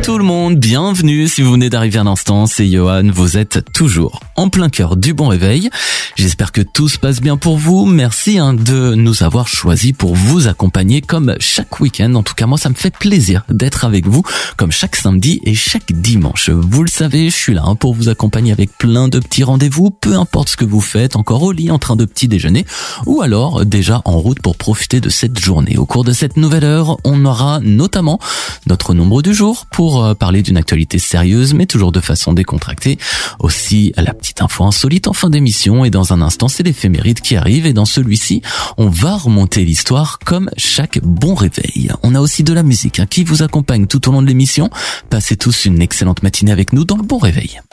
tout le monde, bienvenue. Si vous venez d'arriver à l'instant, c'est Johan, vous êtes toujours en plein cœur du bon réveil. J'espère que tout se passe bien pour vous. Merci de nous avoir choisis pour vous accompagner comme chaque week-end. En tout cas, moi, ça me fait plaisir d'être avec vous comme chaque samedi et chaque dimanche. Vous le savez, je suis là pour vous accompagner avec plein de petits rendez-vous, peu importe ce que vous faites, encore au lit en train de petit déjeuner ou alors déjà en route pour profiter de cette journée. Au cours de cette nouvelle heure, on aura notamment notre nombre du jour pour parler d'une actualité sérieuse mais toujours de façon décontractée. Aussi la petite info insolite en fin d'émission et dans un instant c'est l'éphéméride qui arrive et dans celui-ci on va remonter l'histoire comme chaque bon réveil. On a aussi de la musique qui vous accompagne tout au long de l'émission. Passez tous une excellente matinée avec nous dans le bon réveil.